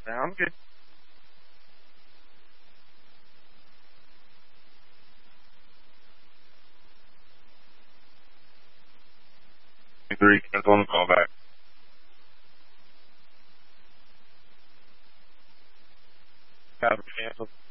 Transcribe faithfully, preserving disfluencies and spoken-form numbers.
Sounds good. Three, cancel on the call back. Cover, cancel.